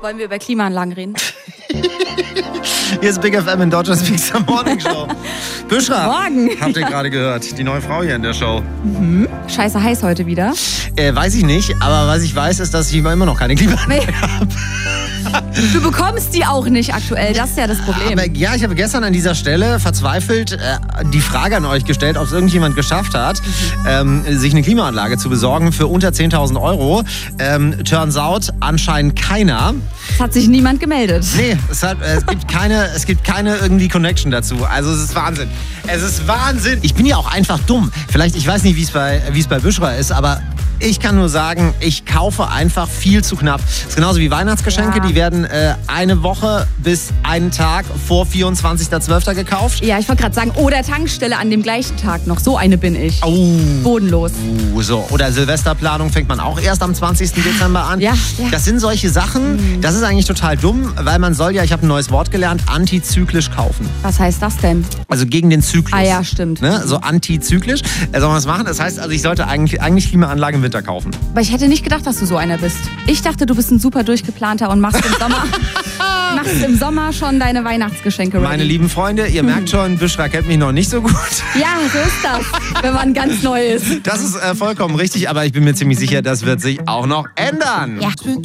Wollen wir über Klimaanlagen reden? Hier ist Big FM in Deutschlands Pizza Morning Show. Büschra, Morgen. Habt ihr gerade gehört, die neue Frau hier in der Show. Scheiße heiß heute wieder. Weiß ich nicht, aber was ich weiß, ist, dass ich immer noch keine Klimaanlage habe. Du bekommst die auch nicht aktuell, das ist ja das Problem. Aber ja, ich habe gestern an dieser Stelle verzweifelt die Frage an euch gestellt, ob es irgendjemand geschafft hat, sich eine Klimaanlage zu besorgen für unter 10.000 Euro. Turns out, anscheinend keiner. Es hat sich niemand gemeldet. Nee, es gibt keine irgendwie Connection dazu. Also es ist Wahnsinn. Es ist Wahnsinn. Ich bin ja auch einfach dumm. Vielleicht, ich weiß nicht, wie es bei Büschra ist, aber ich kann nur sagen, ich kaufe einfach viel zu knapp. Das ist genauso wie Weihnachtsgeschenke, Ja. die werden eine Woche bis einen Tag vor 24.12. gekauft. Ja, ich wollte gerade sagen, oder Tankstelle an dem gleichen Tag noch. So eine bin ich. Oh. Bodenlos. So. Oder Silvesterplanung fängt man auch erst am 20. Dezember an. Ja. Das sind solche Sachen, das ist eigentlich total dumm, weil man soll ja, ich habe ein neues Wort gelernt, antizyklisch kaufen. Was heißt das denn? Also gegen den Zyklus. Ah ja, stimmt. Ne? So antizyklisch. Soll man das machen? Das heißt, also ich sollte eigentlich Klimaanlagen im Winter kaufen. Aber ich hätte nicht gedacht, dass du so einer bist. Ich dachte, du bist ein super durchgeplanter und machst im Sommer schon deine Weihnachtsgeschenke ready. Meine lieben Freunde, ihr merkt schon, Büschra kennt mich noch nicht so gut. Ja, so ist das, wenn man ganz neu ist. Das ist vollkommen richtig, aber ich bin mir ziemlich sicher, das wird sich auch noch ändern. Ja.